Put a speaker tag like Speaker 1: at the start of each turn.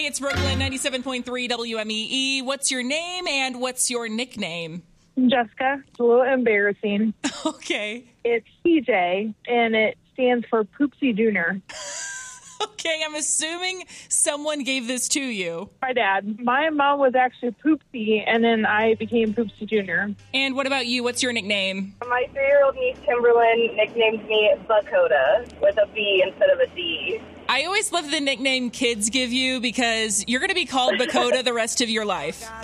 Speaker 1: it's Brooklyn, 97.3 WMEE. What's your name and what's your nickname?
Speaker 2: Jessica. It's a little embarrassing.
Speaker 1: Okay.
Speaker 2: It's PJ, and it stands for Poopsie Junior.
Speaker 1: Okay, I'm assuming someone gave this to you.
Speaker 2: My dad. My mom was actually Poopsie, and then I became Poopsie Junior.
Speaker 1: And what about you? What's your nickname?
Speaker 3: My 3-year-old niece, Timberland, nicknamed me Bakota with a B instead of a D.
Speaker 1: I always love the nickname kids give you because you're going to be called Bakota the rest of your life.